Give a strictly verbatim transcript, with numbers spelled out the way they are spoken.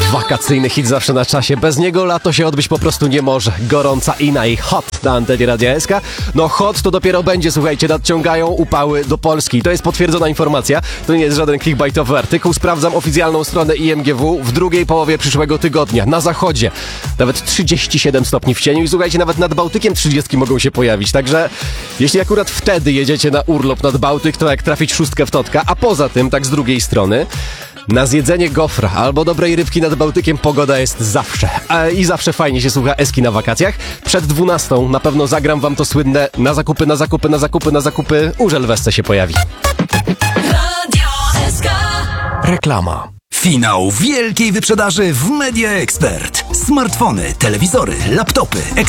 Wakacyjny hit zawsze na czasie. Bez niego lato się odbyć po prostu nie może. Gorąca Ina i Hot na antenie Radia S K. No Hot to dopiero będzie, słuchajcie, nadciągają upały do Polski. To jest potwierdzona informacja. To nie jest żaden clickbaitowy artykuł. Sprawdzam oficjalną stronę I M G W w drugiej połowie przyszłego tygodnia. Na zachodzie nawet trzydzieści siedem stopni w cieniu i słuchajcie, nawet nad Bałtykiem trzydzieści mogą się pojawić. Także jeśli akurat wtedy jedziecie na urlop nad Bałtyk, to jak trafić szóstkę w totka. A poza tym, tak z drugiej strony, na zjedzenie gofra albo dobrej rybki nad Bałtykiem pogoda jest zawsze. A I zawsze fajnie się słucha Eski na wakacjach. Przed dwunastą na pewno zagram wam to słynne na zakupy, na zakupy, na zakupy, na zakupy. U Żelwesce się pojawi. Radio S K. Reklama. Finał wielkiej wyprzedaży w Media Expert. Smartfony, telewizory, laptopy,